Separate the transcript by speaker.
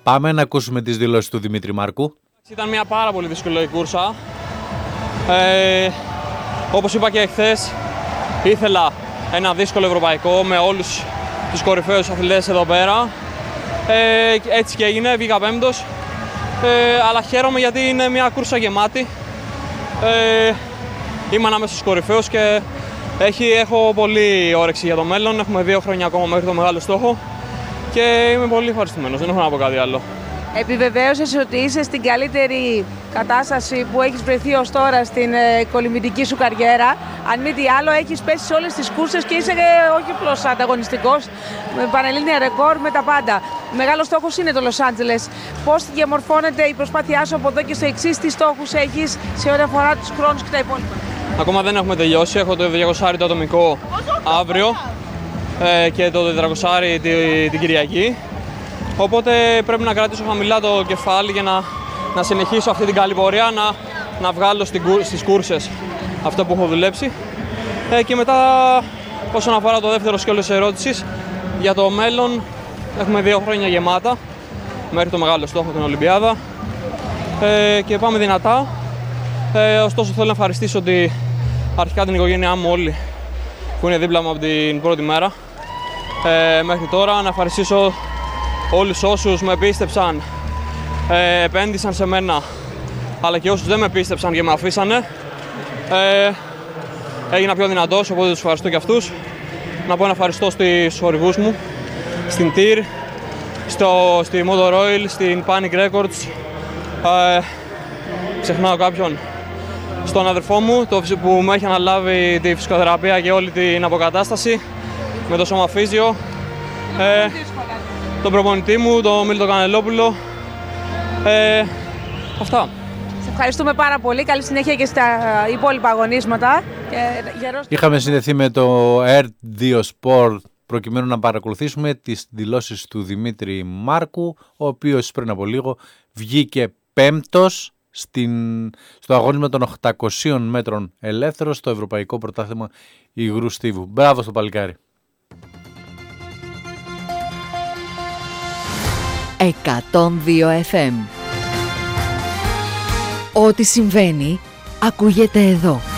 Speaker 1: Πάμε να ακούσουμε τις δηλώσεις του Δημήτρη Μάρκου.
Speaker 2: Ήταν μια πάρα πολύ δύσκολη κούρσα. Όπως είπα και εχθές, ήθελα ένα δύσκολο ευρωπαϊκό με όλους τους κορυφαίους αθλητές εδώ πέρα. Έτσι και έγινε, βγήκα πέμπτος. Αλλά χαίρομαι γιατί είναι μια κούρσα γεμάτη. Είμαι ανάμεσα στους κορυφαίους και έχω πολύ όρεξη για το μέλλον. Έχουμε 2 χρόνια ακόμα μέχρι το μεγάλο στόχο και είμαι πολύ ευχαριστημένος, δεν έχω να πω κάτι άλλο.
Speaker 3: Επιβεβαίωσες ότι είσαι στην καλύτερη κατάσταση που έχεις βρεθεί ως τώρα στην κολυμβητική σου καριέρα. Αν μη τι άλλο, έχεις πέσει σε όλες τις κούρσες και είσαι όχι απλώς ανταγωνιστικός, με πανελλήνια ρεκόρ, με τα πάντα. Μεγάλος στόχος είναι το Λος Άντζελες. Πώς διαμορφώνεται η προσπάθειά σου από εδώ και στο εξής, τι στόχους έχεις σε ό,τι αφορά τους χρόνους και τα υπόλοιπα?
Speaker 2: Ακόμα δεν έχουμε τελειώσει. Έχω το 200 το ατομικό αύριο και το 400 την Κυριακή. Οπότε πρέπει να κρατήσω χαμηλά το κεφάλι για να συνεχίσω αυτή την καλή πορεία, να βγάλω στις κούρσες αυτό που έχω δουλέψει. Και μετά, όσον αφορά το δεύτερο σκέλος της ερώτησης, για το μέλλον έχουμε 2 χρόνια γεμάτα μέχρι το μεγάλο στόχο, την Ολυμπιάδα, και πάμε δυνατά. Ωστόσο θέλω να ευχαριστήσω αρχικά την οικογένειά μου όλη που είναι δίπλα μου από την πρώτη μέρα μέχρι τώρα. Να ευχαριστήσω όλους όσους με πίστεψαν, επένδυσαν σε μένα, αλλά και όσους δεν με πίστεψαν και με αφήσανε. Έγινα πιο δυνατός, οπότε τους ευχαριστώ και αυτούς. Να πω ένα ευχαριστώ στους χορηγούς μου, στην TIR, στη Motor Oil, στην Panic Records. Ξεχνάω κάποιον. Στον αδερφό μου, που μου έχει αναλάβει τη φυσικοθεραπεία και όλη την αποκατάσταση με το σώμα φύσιο. Τον προπονητή μου, τον Μίλτο Κανελόπουλο. Αυτά.
Speaker 3: Σε ευχαριστούμε πάρα πολύ. Καλή συνέχεια και στα υπόλοιπα αγωνίσματα.
Speaker 1: Είχαμε συνδεθεί με το R2 Sport προκειμένου να παρακολουθήσουμε τις δηλώσεις του Δημήτρη Μάρκου, ο οποίος πριν από λίγο βγήκε πέμπτος στο αγώνισμα των 800 μέτρων ελεύθερος στο Ευρωπαϊκό Πρωτάθλημα Υγρού Στίβου. Μπράβο στο παλικάρι.
Speaker 4: 102 FM. Ό,τι συμβαίνει ακούγεται εδώ.